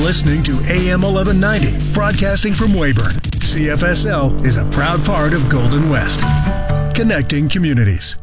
listening to AM 1190, broadcasting from Weyburn. CFSL is a proud part of Golden West, connecting communities.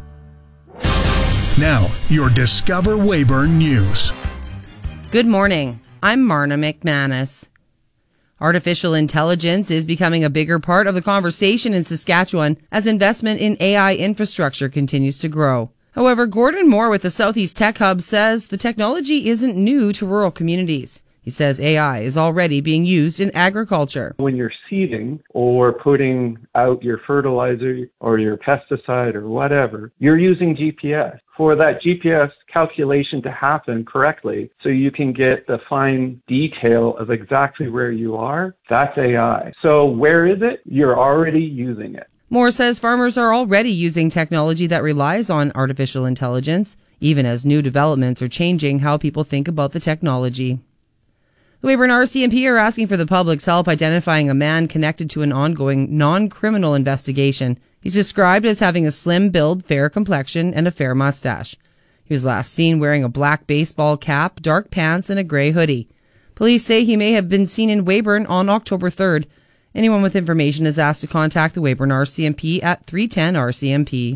Now, your Discover Weyburn News. Good morning. I'm Marna McManus. Artificial intelligence is becoming a bigger part of the conversation in Saskatchewan as investment in AI infrastructure continues to grow. However, Gordon Moore with the Southeast Tech Hub says the technology isn't new to rural communities. He says AI is already being used in agriculture. When you're seeding or putting out your fertilizer or your pesticide or whatever, you're using GPS. For that GPS calculation to happen correctly so you can get the fine detail of exactly where you are, that's AI. So where is it? You're already using it. Moore says farmers are already using technology that relies on artificial intelligence, even as new developments are changing how people think about the technology. The Weyburn RCMP are asking for the public's help identifying a man connected to an ongoing non-criminal investigation. He's described as having a slim build, fair complexion, and a fair mustache. He was last seen wearing a black baseball cap, dark pants, and a gray hoodie. Police say he may have been seen in Weyburn on October 3rd. Anyone with information is asked to contact the Weyburn RCMP at 310-RCMP.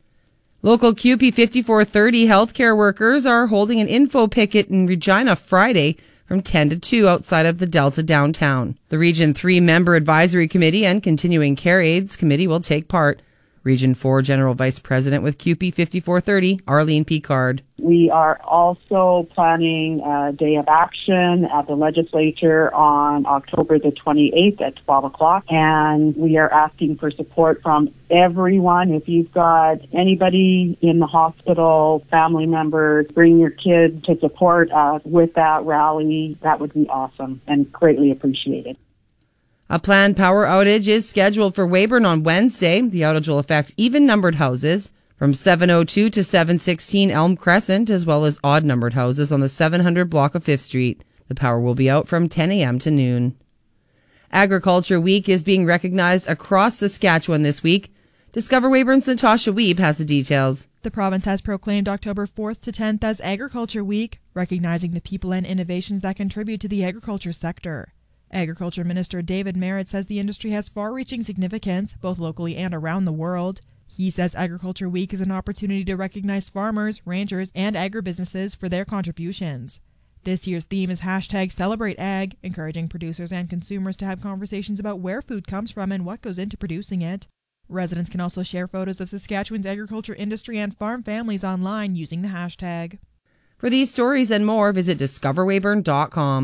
Local QP 5430 healthcare workers are holding an info picket in Regina Friday from 10 to 2 outside of the Delta downtown. The Region 3 Member Advisory Committee and Continuing Care Aids Committee will take part. Region 4 General Vice President with QP 5430, Arlene Picard. We are also planning a day of action at the legislature on October the 28th at 12 o'clock. And we are asking for support from everyone. If you've got anybody in the hospital, family members, bring your kids to support us with that rally. That would be awesome and greatly appreciated. A planned power outage is scheduled for Weyburn on Wednesday. The outage will affect even-numbered houses from 702 to 716 Elm Crescent, as well as odd-numbered houses on the 700 block of 5th Street. The power will be out from 10 a.m. to noon. Agriculture Week is being recognized across Saskatchewan this week. Discover Weyburn's Natasha Weeb has the details. The province has proclaimed October 4th to 10th as Agriculture Week, recognizing the people and innovations that contribute to the agriculture sector. Agriculture Minister David Merritt says the industry has far-reaching significance, both locally and around the world. He says Agriculture Week is an opportunity to recognize farmers, ranchers, and agribusinesses for their contributions. This year's theme is #CelebrateAg, encouraging producers and consumers to have conversations about where food comes from and what goes into producing it. Residents can also share photos of Saskatchewan's agriculture industry and farm families online using the hashtag. For these stories and more, visit discoverweyburn.com.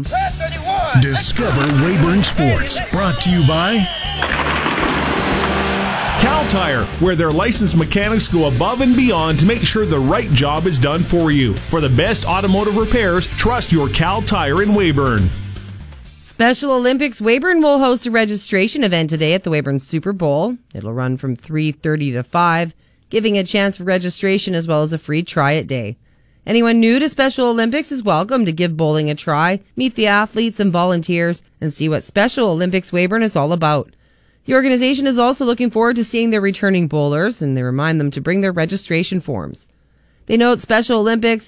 Discover Weyburn Sports, brought to you by Cal Tire, where their licensed mechanics go above and beyond to make sure the right job is done for you. For the best automotive repairs, trust your Cal Tire in Weyburn. Special Olympics Weyburn will host a registration event today at the Weyburn Super Bowl. It'll run from 3:30 to 5, giving a chance for registration as well as a free try-it day. Anyone new to Special Olympics is welcome to give bowling a try, meet the athletes and volunteers, and see what Special Olympics Weyburn is all about. The organization is also looking forward to seeing their returning bowlers, and they remind them to bring their registration forms. They note Special Olympics